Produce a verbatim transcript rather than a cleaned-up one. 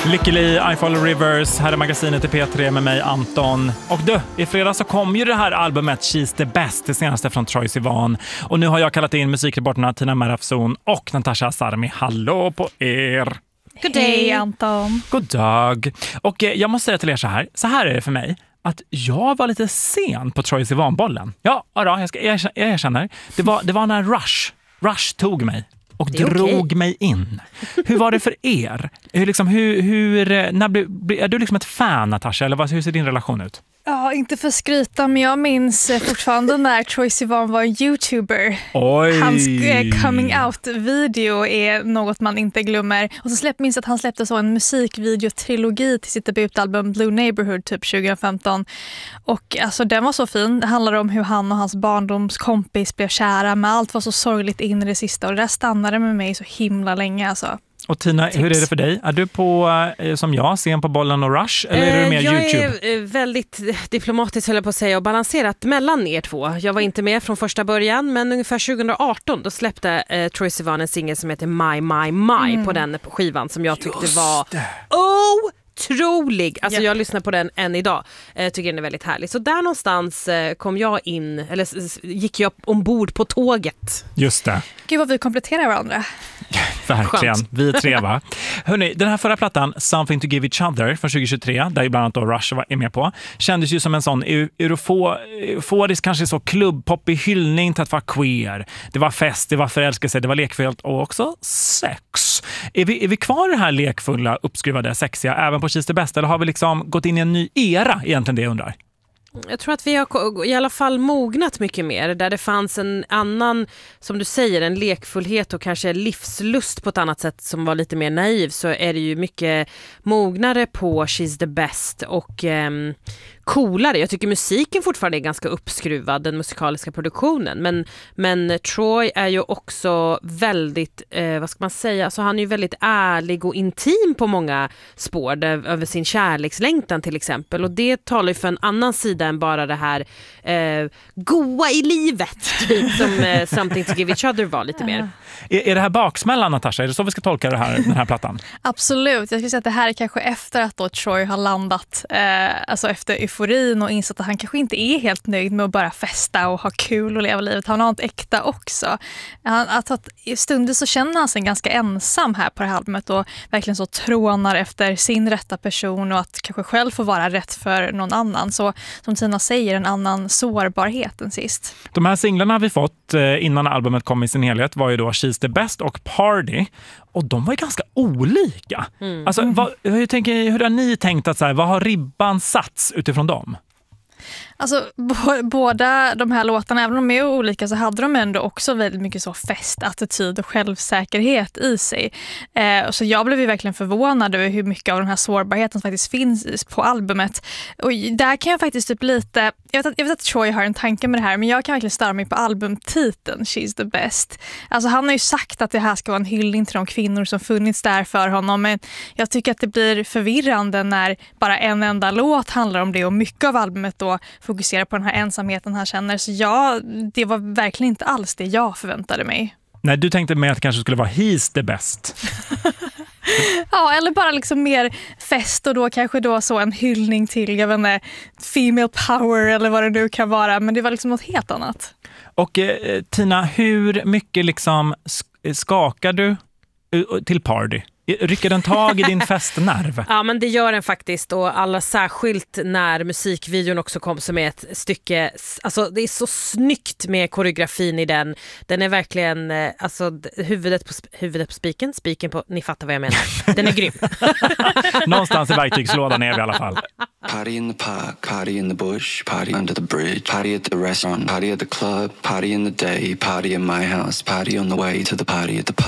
Lycklig, I Follow Rivers, här är magasinet i P tre med mig Anton. Och du, i fredags så kom ju det här albumet She's the Best, det senaste från Troye Sivan. Och nu har jag kallat in musikreporterna Tina Merafzon och Natasha Sarmi. Hallå på er! God day, Anton. God dag. Och eh, jag måste säga till er så här, så här är det för mig. Att jag var lite sen på Troye Sivan-bollen. Ja, ja jag, ska, jag, jag erkänner. Det var, det var när Rush, Rush tog mig. Och drog okay. mig in. Hur var det för er? Hur, liksom, hur, hur, när bli, är du liksom ett fan, Natasha? Eller vad, hur ser din relation ut? Ja, inte för skryta, men jag minns fortfarande när Troye Sivan var en YouTuber. Oj. Hans coming out-video är något man inte glömmer. Och så släpp, minns att han släppte så en musikvideotrilogi till sitt debutalbum Blue Neighborhood typ tjugo femton. Och alltså, den var så fin. Det handlar om hur han och hans barndomskompis blev kära, men allt var så sorgligt in i det sista. Och det där stannade med mig så himla länge alltså. Och Tina, Tips. Hur är det för dig? Är du på, eh, som jag, sen på bollen och Rush? Eller är du mer jag YouTube? Jag är väldigt diplomatiskt, höll jag på att säga, och balanserat mellan er två. Jag var inte med från första början, men ungefär tjugo arton då släppte eh, Troye Sivan en singel som heter My My My mm. på den skivan som jag tyckte Just var det. otrolig. Alltså yep. jag lyssnar på den än idag. Jag tycker den är väldigt härlig. Så där någonstans eh, kom jag in, eller gick jag ombord på tåget. Just det. Gud vad vi kompletterar varandra. Verkligen, Skönt. vi tre va. Hörrni, den här förra plattan Something to Give Each Other från tjugo tjugotre, där bland annat då Rush är med på, kändes ju som en sån euforisk, kanske så klubbpoppig hyllning till att vara queer. Det var fest, det var förälskelse, det var lekfullt och också sex. Är vi, är vi kvar i det här lekfulla, uppskruvade, sexiga även på She's the Best, eller har vi liksom gått in i en ny era, egentligen det jag undrar? Jag tror att vi har i alla fall mognat mycket mer, där det fanns en annan, som du säger, en lekfullhet och kanske livslust på ett annat sätt som var lite mer naiv, så är det ju mycket mognare på She's the Best och ehm, coolare. Jag tycker musiken fortfarande är ganska uppskruvad, den musikaliska produktionen, men, men Troye är ju också väldigt, eh, vad ska man säga, alltså han är ju väldigt ärlig och intim på många spår, där, över sin kärlekslängtan till exempel, och det talar ju för en annan sida än bara det här eh, goa i livet typ, som eh, Something to Give Each Other var lite mer. Är, är det här baksmällan, Natasha? Är det så vi ska tolka det här, den här plattan? Absolut. Jag skulle säga att det här är kanske efter att då Troye har landat, eh, alltså efter euforin och insett att han kanske inte är helt nöjd med att bara festa och ha kul och leva livet. Han har något äkta också. Han, att, att i stunder så känner han sig ganska ensam här på det här albumet och verkligen så trånar efter sin rätta person och att kanske själv få vara rätt för någon annan. Så som Tina säger, en annan sårbarhet än sist. De här singlarna vi fått innan albumet kom i sin helhet var ju då She's the Best och Party. Och de var ju ganska olika. Mm. Alltså, vad, hur, tänker, hur har ni tänkt att så här, vad har ribban satts utifrån dem? Alltså b- båda de här låtarna, även om de är olika, så hade de ändå också väldigt mycket så festattityd och självsäkerhet i sig. Eh, så jag blev ju verkligen förvånad över hur mycket av den här sårbarheten som faktiskt finns på albumet. Och där kan jag faktiskt typ lite, jag vet att, jag vet att Troye har en tanke med det här, men jag kan verkligen störa mig på albumtiteln She's the Best. Alltså han har ju sagt att det här ska vara en hyllning till de kvinnor som funnits där för honom, men jag tycker att det blir förvirrande när bara en enda låt handlar om det och mycket av albumet då fokuserar på den här ensamheten han känner. Så ja, det var verkligen inte alls det jag förväntade mig. Nej, du tänkte med att det kanske skulle vara He's the Best. Ja, eller bara liksom mer fest och då kanske då så en hyllning till, jag vet inte, female power eller vad det nu kan vara. Men det var liksom något helt annat. Och eh, Tina, hur mycket liksom skakar du till Party? Rycker den tag i din festnerv? Ja, men det gör den faktiskt, och alla särskilt när musikvideon också kom som är ett stycke, alltså det är så snyggt med koreografin i den. Den är verkligen, alltså huvudet på, huvudet på spiken, spiken på, ni fattar vad jag menar. Den är grym. Någonstans i verktygslådan är vi i alla fall. Party in the park, party in the bush, party under the bridge, party at the restaurant, party at the club, party in the day, party in my house, party on the way to the party at the park.